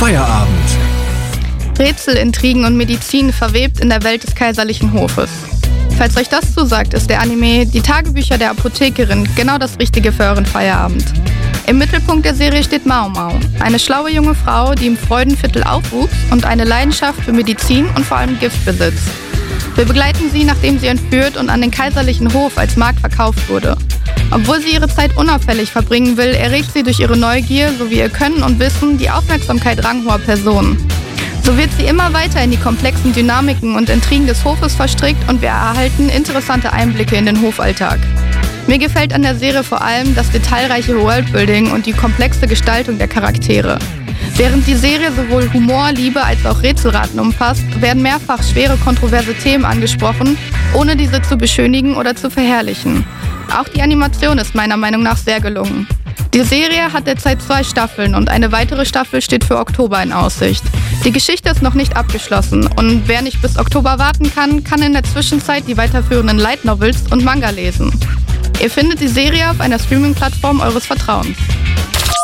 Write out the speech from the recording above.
Feierabend. Rätsel, Intrigen und Medizin verwebt in der Welt des kaiserlichen Hofes. Falls euch das zusagt, ist der Anime Die Tagebücher der Apothekerin genau das Richtige für euren Feierabend. Im Mittelpunkt der Serie steht Mao Mao, eine schlaue junge Frau, die im Freudenviertel aufwuchs und eine Leidenschaft für Medizin und vor allem Gift besitzt. Wir begleiten sie, nachdem sie entführt und an den kaiserlichen Hof als Magd verkauft wurde. Obwohl sie ihre Zeit unauffällig verbringen will, erregt sie durch ihre Neugier sowie ihr Können und Wissen die Aufmerksamkeit ranghoher Personen. So wird sie immer weiter in die komplexen Dynamiken und Intrigen des Hofes verstrickt und wir erhalten interessante Einblicke in den Hofalltag. Mir gefällt an der Serie vor allem das detailreiche Worldbuilding und die komplexe Gestaltung der Charaktere. Während die Serie sowohl Humor, Liebe als auch Rätselraten umfasst, werden mehrfach schwere, kontroverse Themen angesprochen, ohne diese zu beschönigen oder zu verherrlichen. Auch die Animation ist meiner Meinung nach sehr gelungen. Die Serie hat derzeit 2 Staffeln und eine weitere Staffel steht für Oktober in Aussicht. Die Geschichte ist noch nicht abgeschlossen und wer nicht bis Oktober warten kann, kann in der Zwischenzeit die weiterführenden Light Novels und Manga lesen. Ihr findet die Serie auf einer Streaming-Plattform eures Vertrauens.